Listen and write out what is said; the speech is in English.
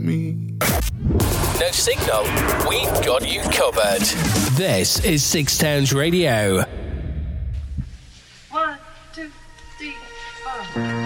me. No signal? We've got you covered. This is Six Towns Radio. 1, 2, 3, 4.